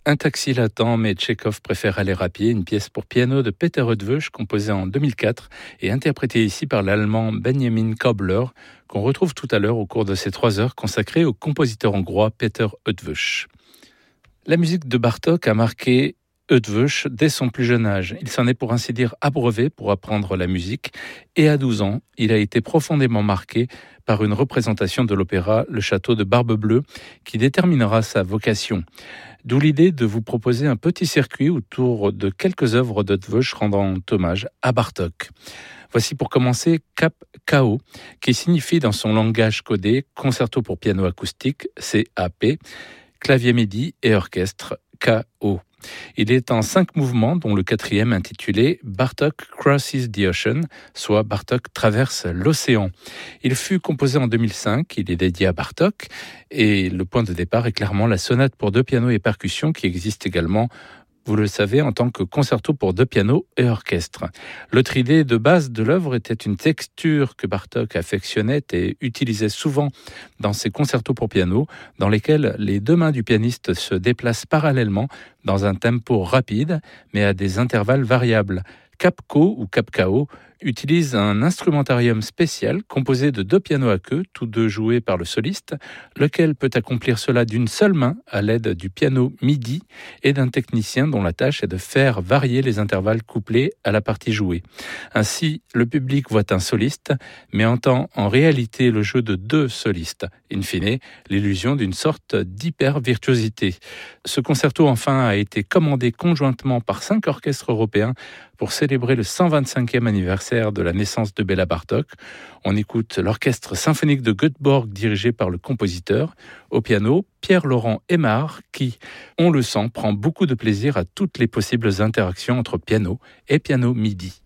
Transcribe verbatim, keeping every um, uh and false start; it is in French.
Un taxi l'attend, mais Tchekhov préfère aller à pied, une pièce pour piano de Peter Eötvös, composée en deux mille quatre et interprétée ici par l'allemand Benjamin Köbler, qu'on retrouve tout à l'heure au cours de ces trois heures consacrées au compositeur hongrois Peter Eötvös. La musique de Bartók a marqué Eötvös dès son plus jeune âge. Il s'en est pour ainsi dire abreuvé pour apprendre la musique et à douze ans, il a été profondément marqué par une représentation de l'opéra Le Château de Barbe-Bleue qui déterminera sa vocation. D'où l'idée de vous proposer un petit circuit autour de quelques œuvres d'Eötvös rendant hommage à Bartók. Voici pour commencer Cap K O, qui signifie dans son langage codé Concerto pour piano acoustique, C A P, clavier midi et orchestre, K O. Il est en cinq mouvements, dont le quatrième intitulé Bartók Crosses the Ocean, soit Bartók traverse l'océan. Il fut composé en deux mille cinq, il est dédié à Bartók, et le point de départ est clairement la sonate pour deux pianos et percussions qui existe également, vous le savez, en tant que concerto pour deux pianos et orchestre. L'autre idée de base de l'œuvre était une texture que Bartók affectionnait et utilisait souvent dans ses concertos pour piano, dans lesquels les deux mains du pianiste se déplacent parallèlement dans un tempo rapide, mais à des intervalles variables. Capco ou Capcao utilise un instrumentarium spécial composé de deux pianos à queue, tous deux joués par le soliste, lequel peut accomplir cela d'une seule main à l'aide du piano midi et d'un technicien dont la tâche est de faire varier les intervalles couplés à la partie jouée. Ainsi, le public voit un soliste, mais entend en réalité le jeu de deux solistes. In fine, l'illusion d'une sorte d'hyper-virtuosité. Ce concerto, enfin, a été commandé conjointement par cinq orchestres européens pour célébrer le cent vingt-cinquième anniversaire de la naissance de Béla Bartók. On écoute l'orchestre symphonique de Göteborg dirigé par le compositeur. Au piano, Pierre-Laurent Aimard qui, on le sent, prend beaucoup de plaisir à toutes les possibles interactions entre piano et piano midi.